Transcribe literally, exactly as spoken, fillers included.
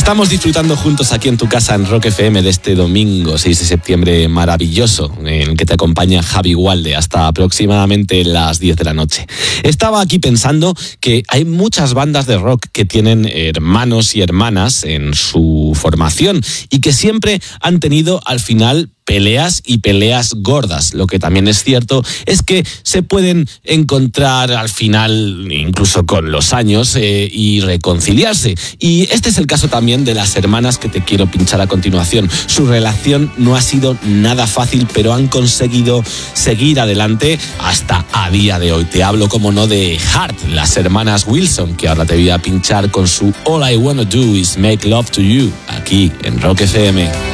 Estamos disfrutando juntos aquí en tu casa en Rock F M de este domingo seis de septiembre maravilloso, en el que te acompaña Javi Walde hasta aproximadamente las diez de la noche. Estaba aquí pensando que hay muchas bandas de rock que tienen hermanos y hermanas en su formación y que siempre han tenido al final peleas y peleas gordas. Lo que también es cierto es que se pueden encontrar al final, incluso con los años, eh, y reconciliarse. Y este es el caso también de las hermanas que te quiero pinchar a continuación. Su relación no ha sido nada fácil, pero han conseguido seguir adelante hasta a día de hoy. Te hablo, como no, de Heart, las hermanas Wilson, que ahora te voy a pinchar con su All I Wanna Do Is Make Love to You, aquí en Rock F M.